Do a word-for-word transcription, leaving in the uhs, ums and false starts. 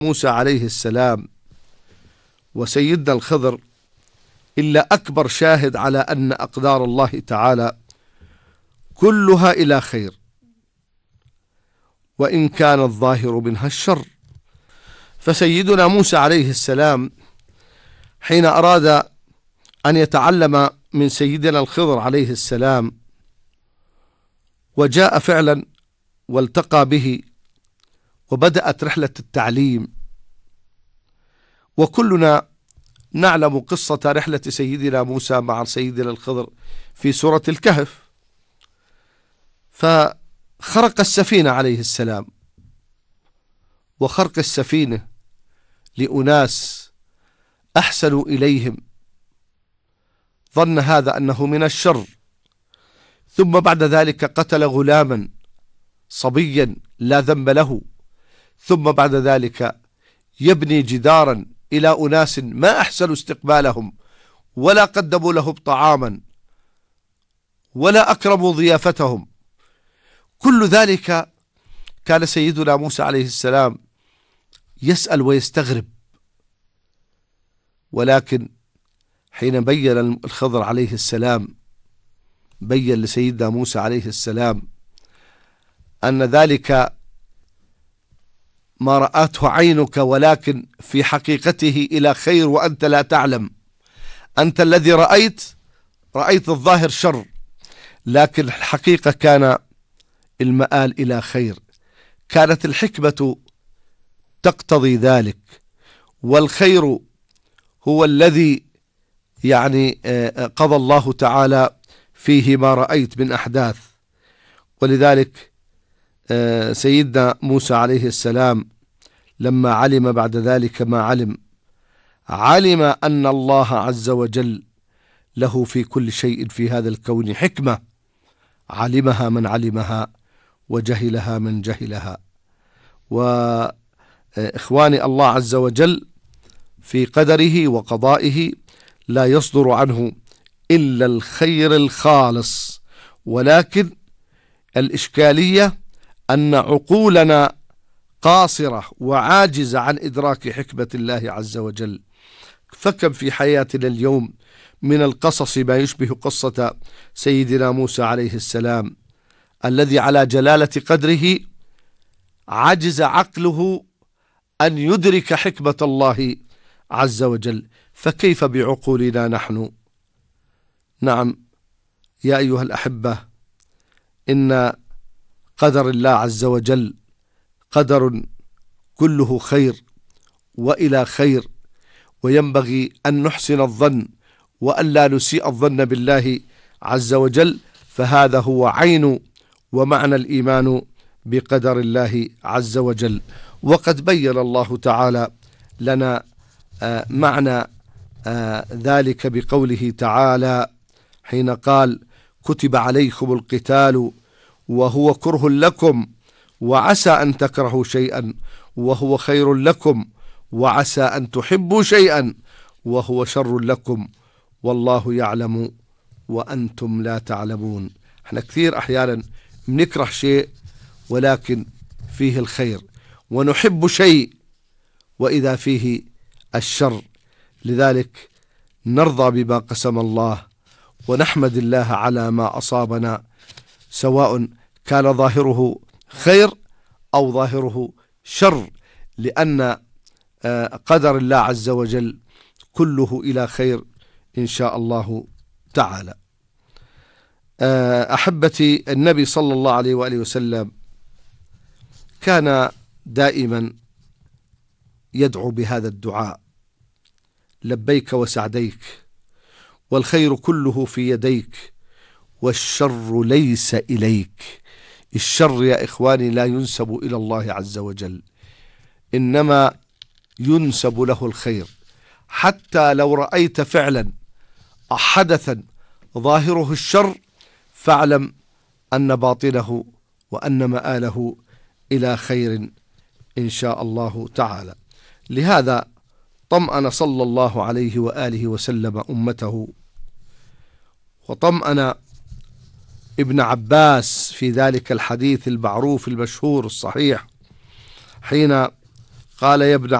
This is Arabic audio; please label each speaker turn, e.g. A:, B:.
A: موسى عليه السلام وسيدنا الخضر إلا أكبر شاهد على أن أقدار الله تعالى كلها إلى خير، وإن كان الظاهر منها الشر. فسيدنا موسى عليه السلام حين أراد أن يتعلم من سيدنا الخضر عليه السلام وجاء فعلا والتقى به وبدأت رحلة التعليم، وكلنا نعلم قصة رحلة سيدنا موسى مع سيدنا الخضر في سورة الكهف. فخرق السفينة عليه السلام، وخرق السفينة لأناس أحسنوا إليهم، ظن هذا أنه من الشر، ثم بعد ذلك قتل غلاما صبيا لا ذنب له، ثم بعد ذلك يبني جدارا إلى أناس ما أحسنوا استقبالهم ولا قدموا لهم طعاما ولا أكرموا ضيافتهم. كل ذلك كان سيدنا موسى عليه السلام يسأل ويستغرب، ولكن حين بين الخضر عليه السلام بين لسيدنا موسى عليه السلام أن ذلك ما رأته عينك ولكن في حقيقته إلى خير وأنت لا تعلم. أنت الذي رأيت رأيت الظاهر شر، لكن الحقيقة كان المآل إلى خير، كانت الحكمة تقتضي ذلك، والخير هو الذي يعني قضى الله تعالى فيه ما رأيت من أحداث. ولذلك سيدنا موسى عليه السلام لما علم بعد ذلك ما علم، علم أن الله عز وجل له في كل شيء في هذا الكون حكمة، علمها من علمها وجهلها من جهلها. وإخواني، الله عز وجل في قدره وقضائه لا يصدر عنه إلا الخير الخالص، ولكن الإشكالية أن عقولنا قاصرة وعاجزة عن إدراك حكمة الله عز وجل. فكم في حياتنا اليوم من القصص ما يشبه قصة سيدنا موسى عليه السلام الذي على جلالة قدره عجز عقله أن يدرك حكمة الله عز وجل، فكيف بعقولنا نحن؟ نعم يا أيها الأحبة، إن قدر الله عز وجل قدر كله خير وإلى خير، وينبغي أن نحسن الظن وأن لا نسيء الظن بالله عز وجل، فهذا هو عين ومعنى الإيمان بقدر الله عز وجل. وقد بين الله تعالى لنا آه معنى آه ذلك بقوله تعالى حين قال: كتب عليكم القتال وهو كره لكم وعسى أن تكرهوا شيئا وهو خير لكم وعسى أن تحبوا شيئا وهو شر لكم والله يعلم وأنتم لا تعلمون. احنا كثير أحيانا بنكره شيء ولكن فيه الخير، ونحب شيء وإذا فيه الشر، لذلك نرضى بما قسم الله ونحمد الله على ما أصابنا، سواء كان ظاهره خير أو ظاهره شر، لأن قدر الله عز وجل كله إلى خير إن شاء الله تعالى. أحبتي، النبي صلى الله عليه وآله وسلم كان دائما يدعو بهذا الدعاء: لبيك وسعديك، والخير كله في يديك، والشر ليس إليك. الشر يا إخواني لا ينسب إلى الله عز وجل، إنما ينسب له الخير. حتى لو رأيت فعلا حدثا ظاهره الشر، فاعلم أن باطنه وأن مآله إلى خير إن شاء الله تعالى. لهذا طمأن صلى الله عليه وآله وسلم أمته، وطمأن ابن عباس في ذلك الحديث المعروف المشهور الصحيح حين قال: يا ابن